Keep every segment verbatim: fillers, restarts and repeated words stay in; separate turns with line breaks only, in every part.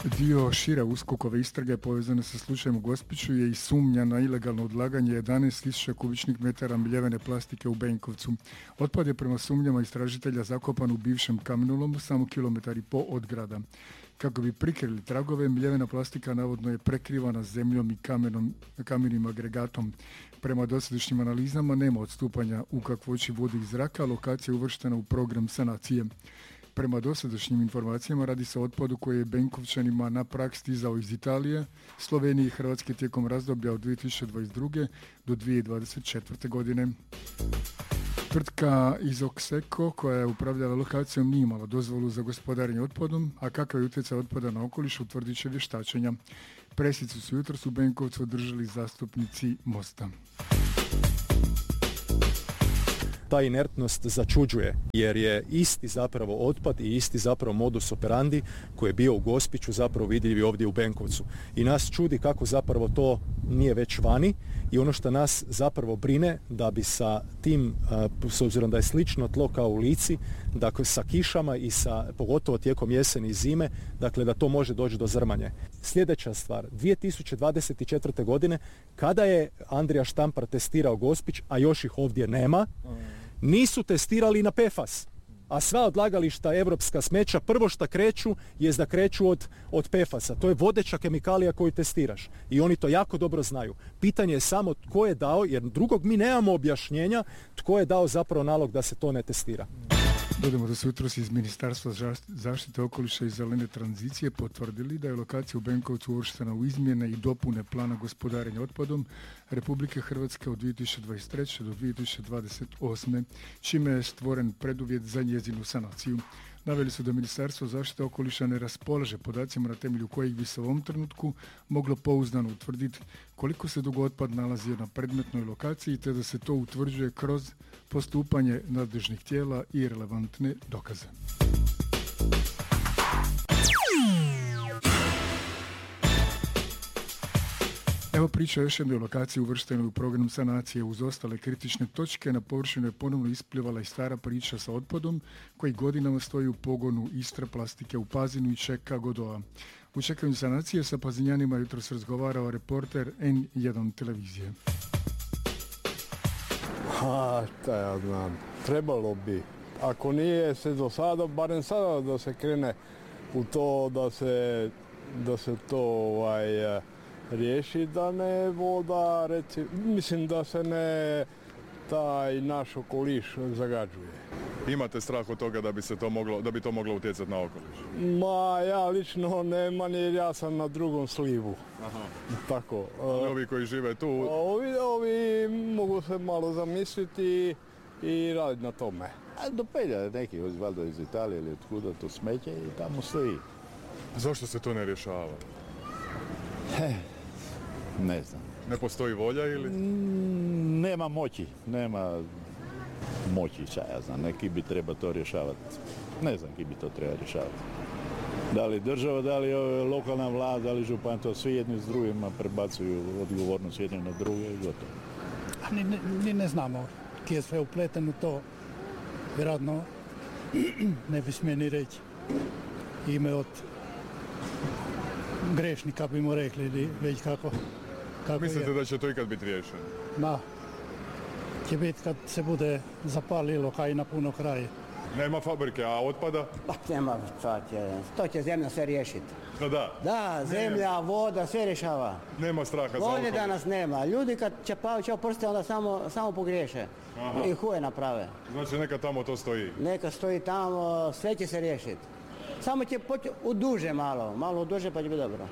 Dio šire uskokove istrage povezane sa slučajem u Gospiću je i sumnja na ilegalno odlaganje jedanaest tisuća kubičnih metara mljevene plastike u Benkovcu. Otpad je prema sumnjama istražitelja zakopan u bivšem kamenolomu samo kilometar i po od grada. Kako bi prikrili tragove, mljevena plastika navodno je prekrivana zemljom i kamenom, kamenim agregatom. Prema dosadašnjim analizama nema odstupanja u kakvoći vode i zraka, lokacija je uvrštena u program sanacije. Prema dosadašnjim informacijama radi se o otpadu koji je Benkovčanima na prag stizao iz Italije, Slovenije i Hrvatske tijekom razdoblja od dvije tisuće dvadeset druge do dvije tisuće dvadeset četvrte. godine. Tvrtka Izokseko, koja je upravljala lokacijom, nije imala dozvolu za gospodarenje otpadom, a kakav je utjecaj otpada na okoliš utvrdit će vještačenja. Presicu su jutros u Benkovcu održali zastupnici Mosta.
Ta inertnost začuđuje jer je isti zapravo otpad i isti zapravo modus operandi koji je bio u Gospiću zapravo vidljiv ovdje u Benkovcu. I nas čudi kako zapravo to nije već vani i ono što nas zapravo brine da bi sa tim, s obzirom da je slično tlo kao u Lici, dakle sa kišama i sa, pogotovo tijekom jeseni i zime, dakle da to može doći do zrmanje. Sljedeća stvar, dvije tisuće dvadeset četvrte. godine, kada je Andrija Štampar testirao Gospić, a još ih ovdje nema, nisu testirali na P F A S, a sva odlagališta evropska smeća prvo što kreću je da kreću od, od P F A S-a. To je vodeća kemikalija koju testiraš i oni to jako dobro znaju. Pitanje je samo tko je dao, jer drugog mi nemamo objašnjenja, tko je dao zapravo nalog da se to ne testira.
Dodamo da su jutros iz Ministarstva zaštite okoliša i zelene tranzicije potvrdili da je lokacija u Benkovcu uvrštena u izmjene i dopune plana gospodarenja otpadom Republike Hrvatske od dvije tisuće dvadeset treće. do dvije tisuće dvadeset osme. čime je stvoren preduvjet za njezinu sanaciju. Naveli su da Ministarstvo zaštite okoliša ne raspolaže podacima na temelju kojih bi se u ovom trenutku moglo pouzdano utvrditi koliko se dugo otpad nalazi na predmetnoj lokaciji, te da se to utvrđuje kroz postupanje nadležnih tijela i relevantne dokaze. Evo priča o još jednoj lokaciji uvrštenoj u program sanacije. Uz ostale kritične točke na površinu je ponovno isplivala i stara priča sa otpadom koji godinama stoji u pogonu Istra plastike u Pazinu i čeka Godoa. U čekanju sanacije sa Pazinjanima jutros razgovarao reporter N jedan televizije.
Ha, šta ja znam, trebalo bi. Ako nije se do sada, barem sada da se krene u to da se, da se to ovaj, riješi, da ne voda, reci, mislim da se ne taj naš okoliš zagađuje.
Imate strah od toga da bi se to moglo, da bi to moglo utjecati na okoliš?
Ma ja lično nemam jer ja sam na drugom slivu. Aha. Tako.
Ali ovi koji žive tu?
Ovi, ovi mogu se malo zamisliti i raditi na tome.
A do pelja neki, valjda iz Italije ili od kuda to smeće i tamo stoji.
Zašto se to ne rješava?
He, ne znam.
Ne postoji volja ili?
Mm, nema moći, nema moći, šta ja znam, neki bi treba to rješavati. Ne znam ki bi to treba rješavati. Da li država, da li lokalna vlada, da li župan, to svi jedni s drugima prebacuju odgovornost jedni na druge i gotovo.
A ni, ni ne znamo ki je sve upleten u to. Vjerojatno ne bi smije ni reći ime od grešnika bi mu rekli ili već kako, kako
Mislite
je.
da će to ikad biti riješeno?
Da. Će biti kad se bude zapalilo kaj na puno kraje.
Nema fabrike, a otpada?
Pa nema, šta će, to će zemlja sve riješiti.
No da.
Da, zemlja, nema. Voda, sve rješava.
Nema straha za
Vode
okoliš.
danas nema. Ljudi kad će paviti prste, onda samo, samo pogriješe. Aha. I huje naprave.
Znači neka tamo to stoji?
Neka stoji tamo, sve će se riješiti. Samo će poći u duže malo, malo u duže pa će biti dobro.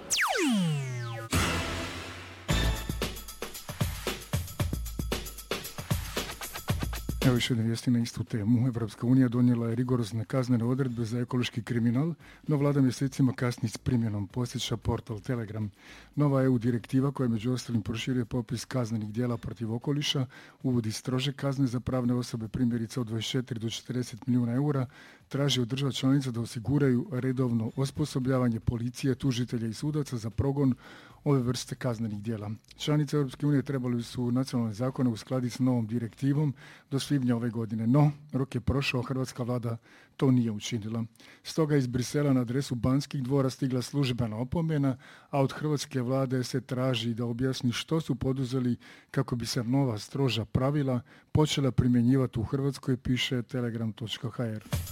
Evo još jedna vijesti na istu temu. Evropska unija donijela je rigorozne kaznene odredbe za ekološki kriminal, no vlada mjesecima kasni s primjenom, podsjeća portal Telegram. Nova E U direktiva koja među ostalim proširuje popis kaznenih djela protiv okoliša, uvodi strože kazne za pravne osobe, primjerice od dvadeset četiri do četrdeset milijuna eura, traži od država članica da osiguraju redovno osposobljavanje policije, tužitelja i sudaca za progon ove vrste kaznenih djela. Članice Europske unije trebali su nacionalne zakone uskladiti s novom direktivom do svibnja ove godine, no rok je prošao, hrvatska vlada to nije učinila. Stoga iz Brisela na adresu Banskih dvora stigla službena opomena, a od hrvatske vlade se traži da objasni što su poduzeli kako bi se nova stroža pravila počela primjenjivati u Hrvatskoj, piše telegram točka h r.